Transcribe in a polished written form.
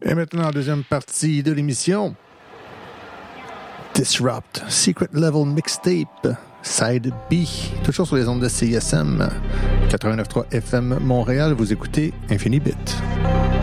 Et maintenant, deuxième partie de l'émission. Disrupt, Secret Level Mixtape, Side B, toujours sur les ondes de CISM 89.3 FM Montréal. Vous écoutez Infinibit.